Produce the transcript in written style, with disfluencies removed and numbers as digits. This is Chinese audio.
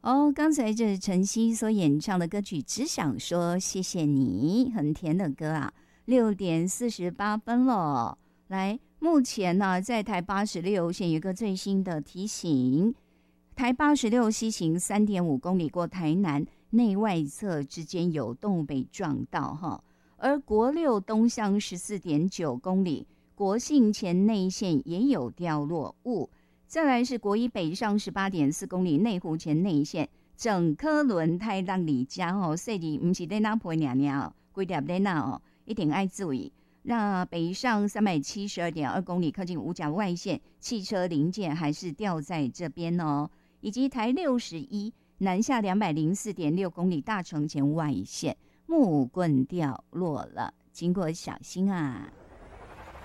哦，刚才这是陈曦所演唱的歌曲《只想说谢谢你》，很甜的歌啊。6:48了，来，目前呢，在台86线有一个最新的提醒，台86西行3.5公里过台南内外侧之间有动物被撞到哈，而国六东向14.9公里，国姓前内线也有掉落物。再来是国一北上18.4公里内湖前内线，整颗轮胎让你家哦，细字不是在那陪娘娘哦，规条在那哦，一定爱注意。那北上372.2公里，靠近五甲外线，汽车零件还是掉在这边哦。以及台61南下204.6公里，大城前外线木棍掉落了，经过小心啊。